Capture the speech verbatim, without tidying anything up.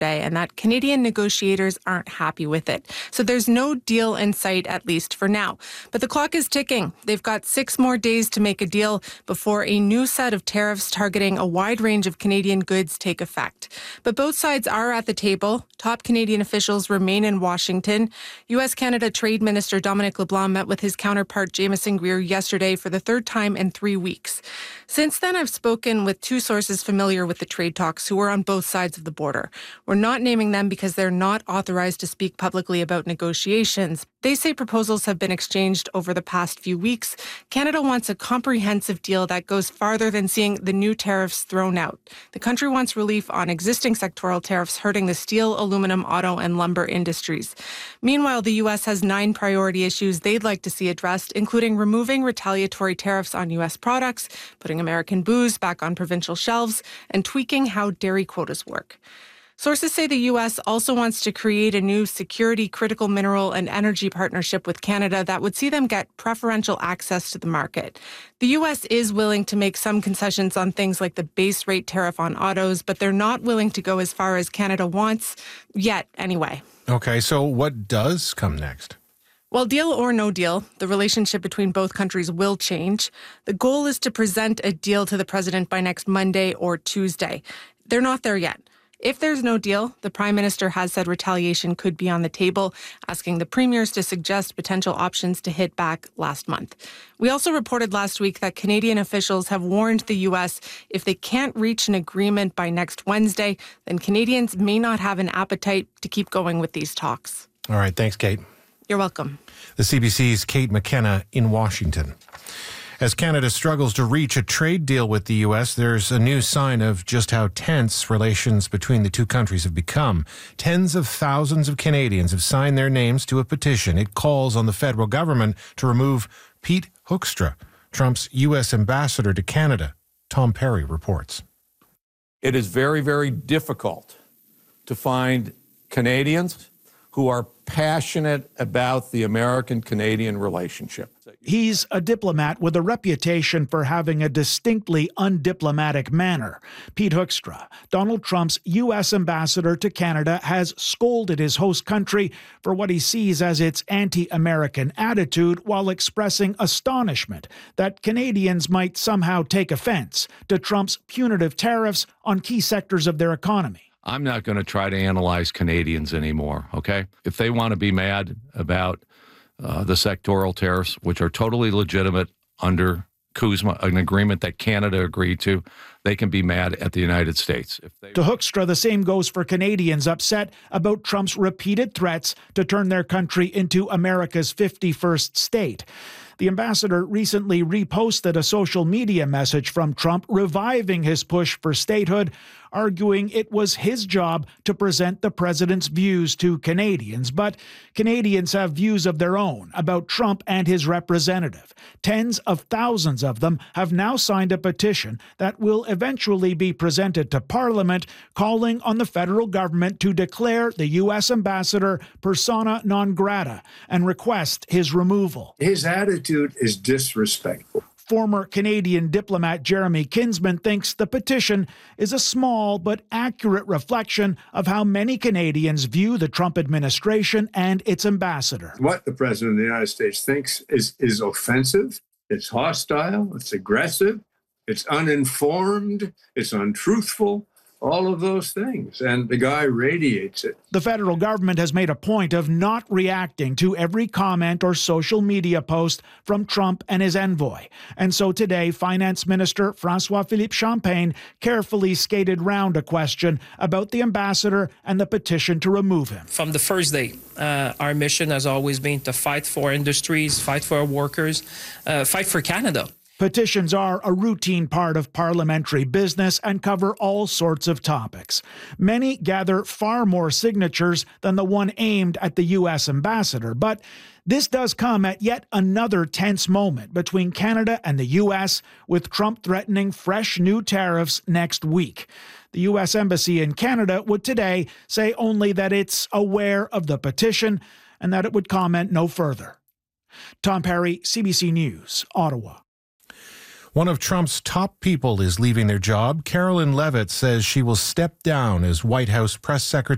yesterday and that Canadian negotiators aren't happy with it. So there's no deal in sight, at least for now. But the clock is ticking. They've got six more days to make a deal before a new set of tariffs targeting a wide range of Canadian goods take effect. But both sides are at the table. Top Canadian officials remain in Washington. U S Canada Trade Minister Dominic LeBlanc met with his counterpart Jamieson Greer yesterday for the third time in three weeks. Since then, I've spoken with two sources familiar with the trade talks who are on both sides of the border. We're not naming them because they're not authorized to speak publicly about negotiations. They say proposals have been exchanged over the past few weeks. Canada wants a comprehensive deal that goes farther than seeing the new tariffs thrown out. The country wants relief on existing sectoral tariffs hurting the steel, aluminum, auto, and lumber industries. Meanwhile, the U S has nine priority issues they'd like to see addressed, including removing retaliatory tariffs on U S products, putting American booze back on provincial shelves, and tweaking how dairy quotas work. Sources say the U S also wants to create a new security, critical mineral, and energy partnership with Canada that would see them get preferential access to the market. The U S is willing to make some concessions on things like the base rate tariff on autos, but they're not willing to go as far as Canada wants, yet anyway. Okay, so what does come next? Well, deal or no deal, the relationship between both countries will change. The goal is to present a deal to the president by next Monday or Tuesday. They're not there yet. If there's no deal, the Prime Minister has said retaliation could be on the table, asking the premiers to suggest potential options to hit back last month. We also reported last week that Canadian officials have warned the U S if they can't reach an agreement by next Wednesday, then Canadians may not have an appetite to keep going with these talks. All right, thanks, Kate. You're welcome. The C B C's Kate McKenna in Washington. As Canada struggles to reach a trade deal with the U S, there's a new sign of just how tense relations between the two countries have become. Tens of thousands of Canadians have signed their names to a petition. It calls on the federal government to remove Pete Hoekstra, Trump's U S ambassador to Canada. Tom Perry reports. It is very, very difficult to find Canadians who are passionate about the American-Canadian relationship. He's a diplomat with a reputation for having a distinctly undiplomatic manner. Pete Hoekstra, Donald Trump's U S ambassador to Canada, has scolded his host country for what he sees as its anti-American attitude while expressing astonishment that Canadians might somehow take offense to Trump's punitive tariffs on key sectors of their economy. I'm not going to try to analyze Canadians anymore, okay? If they want to be mad about uh, the sectoral tariffs, which are totally legitimate under CUSMA, an agreement that Canada agreed to, they can be mad at the United States. If they... To Hoekstra, the same goes for Canadians upset about Trump's repeated threats to turn their country into America's fifty-first state. The ambassador recently reposted a social media message from Trump reviving his push for statehood, arguing it was his job to present the president's views to Canadians. But Canadians have views of their own about Trump and his representative. Tens of thousands of them have now signed a petition that will eventually be presented to Parliament, calling on the federal government to declare the U S ambassador persona non grata and request his removal. His attitude is disrespectful. Former Canadian diplomat Jeremy Kinsman thinks the petition is a small but accurate reflection of how many Canadians view the Trump administration and its ambassador. What the President of the United States thinks is, is offensive, it's hostile, it's aggressive, it's uninformed, it's untruthful. All of those things, and the guy radiates it. The federal government has made a point of not reacting to every comment or social media post from Trump and his envoy. And so today, Finance Minister François-Philippe Champagne carefully skated round a question about the ambassador and the petition to remove him. From the first day, uh, our mission has always been to fight for industries, fight for our workers, uh, fight for Canada. Petitions are a routine part of parliamentary business and cover all sorts of topics. Many gather far more signatures than the one aimed at the U S ambassador, but this does come at yet another tense moment between Canada and the U S, with Trump threatening fresh new tariffs next week. The U S Embassy in Canada would today say only that it's aware of the petition and that it would comment no further. Tom Perry, C B C News, Ottawa. One of Trump's top people is leaving their job. Carolyn Levitt says she will step down as White House press secretary.